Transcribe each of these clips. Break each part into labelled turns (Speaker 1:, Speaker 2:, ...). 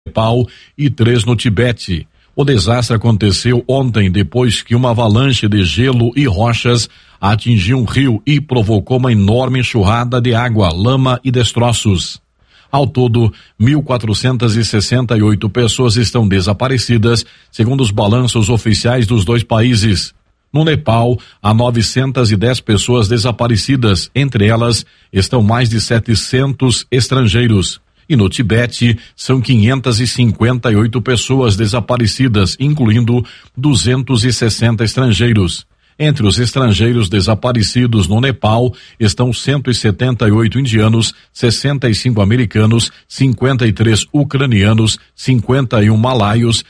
Speaker 1: Nepal e 3 no Tibete. O desastre aconteceu ontem depois que uma avalanche de gelo e rochas atingiu um rio e provocou uma enorme enxurrada de água, lama e destroços. Ao todo, 1.468 pessoas estão desaparecidas, segundo os balanços oficiais dos dois países. No Nepal, há 910 pessoas desaparecidas, entre elas estão mais de 700 estrangeiros. E no Tibete, são 558 pessoas desaparecidas, incluindo 260 estrangeiros. Entre os estrangeiros desaparecidos no Nepal estão 178 indianos, 65 americanos, 53 ucranianos, 51 malaios,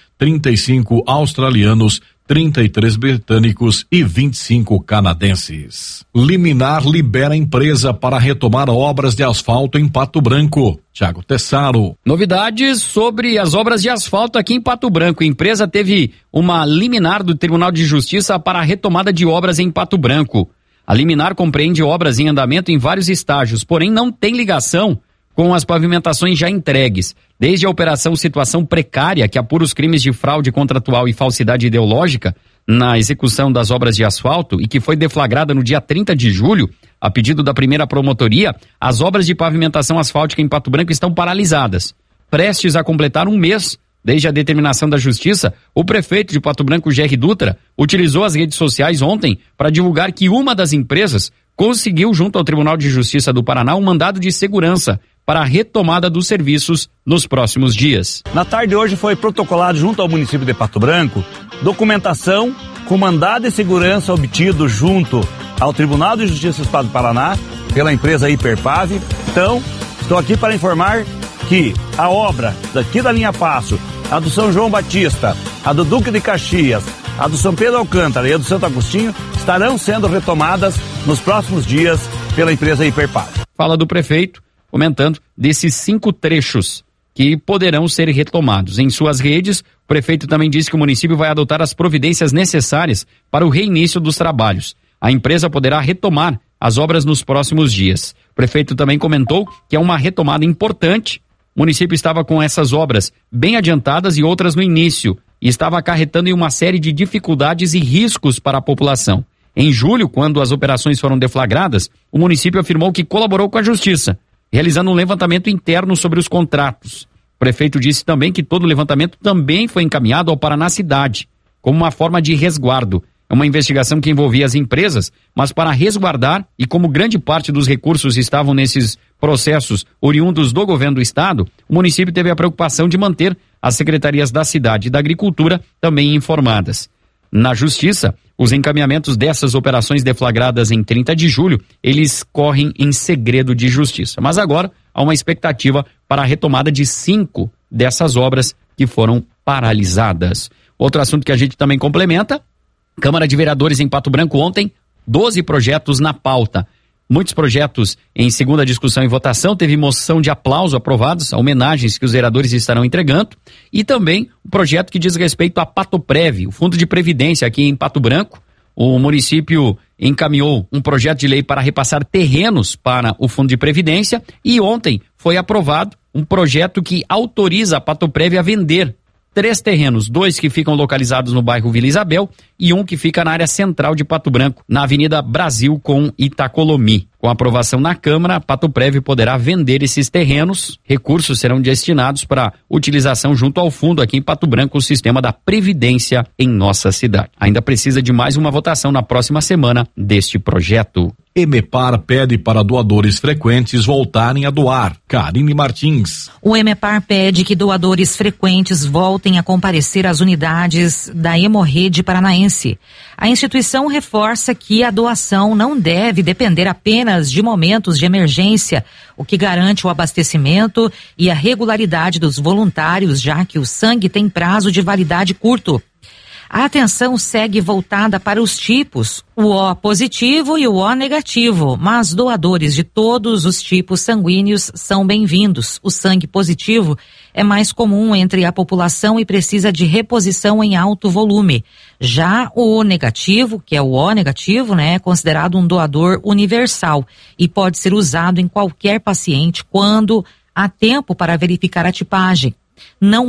Speaker 1: 35 australianos, 33 britânicos e 25 canadenses. Liminar libera a empresa para retomar obras de asfalto em Pato Branco. Thiago Tessaro.
Speaker 2: Novidades sobre as obras de asfalto aqui em Pato Branco. A empresa teve uma liminar do Tribunal de Justiça para a retomada de obras em Pato Branco. A liminar compreende obras em andamento em vários estágios, porém não tem ligação com as pavimentações já entregues. Desde a operação Situação Precária, que apura os crimes de fraude contratual e falsidade ideológica na execução das obras de asfalto e que foi deflagrada no dia 30 de julho, a pedido da primeira promotoria, as obras de pavimentação asfáltica em Pato Branco estão paralisadas. Prestes a completar um mês desde a determinação da Justiça, o prefeito de Pato Branco, Gerry Dutra, utilizou as redes sociais ontem para divulgar que uma das empresas conseguiu, junto ao Tribunal de Justiça do Paraná, um mandado de segurança para a retomada dos serviços nos próximos dias.
Speaker 3: Na tarde de hoje foi protocolado junto ao município de Pato Branco documentação com mandado de segurança obtido junto ao Tribunal de Justiça do Estado do Paraná pela empresa Hiperpave. Então, estou aqui para informar que a obra daqui da linha Passo, a do São João Batista, a do Duque de Caxias, a do São Pedro Alcântara e a do Santo Agostinho estarão sendo retomadas nos próximos dias pela empresa Hiperpave.
Speaker 2: Fala do prefeito, comentando desses 5 trechos que poderão ser retomados. Em suas redes, o prefeito também disse que o município vai adotar as providências necessárias para o reinício dos trabalhos. A empresa poderá retomar as obras nos próximos dias. O prefeito também comentou que é uma retomada importante. O município estava com essas obras bem adiantadas e outras no início, e estava acarretando em uma série de dificuldades e riscos para a população. Em julho, quando as operações foram deflagradas, o município afirmou que colaborou com a Justiça, realizando um levantamento interno sobre os contratos. O prefeito disse também que todo o levantamento também foi encaminhado ao Paraná Cidade, como uma forma de resguardo. É uma investigação que envolvia as empresas, mas para resguardar, e como grande parte dos recursos estavam nesses processos oriundos do governo do estado, o município teve a preocupação de manter as secretarias da cidade e da agricultura também informadas. Na Justiça, os encaminhamentos dessas operações deflagradas em 30 de julho, eles correm em segredo de justiça. Mas agora há uma expectativa para a retomada de 5 dessas obras que foram paralisadas. Outro assunto que a gente também complementa: Câmara de Vereadores em Pato Branco ontem, 12 projetos na pauta. Muitos projetos em segunda discussão e votação, teve moção de aplauso aprovados, homenagens que os vereadores estarão entregando, e também um projeto que diz respeito à Patoprev, o Fundo de Previdência aqui em Pato Branco. O município encaminhou um projeto de lei para repassar terrenos para o Fundo de Previdência, e ontem foi aprovado um projeto que autoriza a Patoprev a vender 3 terrenos, 2 que ficam localizados no bairro Vila Isabel e 1 que fica na área central de Pato Branco, na Avenida Brasil com Itacolomi. Com aprovação na Câmara, a Patoprev poderá vender esses terrenos. Recursos serão destinados para utilização junto ao fundo aqui em Pato Branco, o sistema da Previdência em nossa cidade. Ainda precisa de mais uma votação na próxima semana deste projeto.
Speaker 1: Emepar pede para doadores frequentes voltarem a doar. Karine Martins.
Speaker 4: O Emepar pede que doadores frequentes voltem a comparecer às unidades da Hemorrede Paranaense. A instituição reforça que a doação não deve depender apenas de momentos de emergência, o que garante o abastecimento e a regularidade dos voluntários, já que o sangue tem prazo de validade curto. A atenção segue voltada para os tipos, o O positivo e o O negativo, mas doadores de todos os tipos sanguíneos são bem-vindos. O sangue positivo é mais comum entre a população e precisa de reposição em alto volume. Já o O negativo, que é o O negativo, é considerado um doador universal e pode ser usado em qualquer paciente quando há tempo para verificar a tipagem. Não